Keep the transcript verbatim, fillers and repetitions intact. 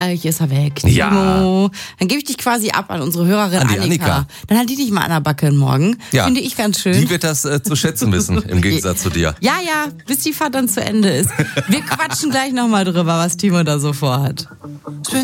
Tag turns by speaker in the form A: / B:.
A: Hier ist er weg. Timo.
B: Ja.
A: Dann gebe ich dich quasi ab an unsere Hörerin
B: An die
A: Annika.
B: Annika.
A: Dann hat die dich mal an der Backe morgen.
B: Ja.
A: Finde ich ganz schön.
B: Die wird das äh, zu schätzen wissen, im Gegensatz zu dir.
A: Ja, ja, bis die Fahrt dann zu Ende ist. Wir quatschen gleich nochmal drüber, was Timo da so vorhat.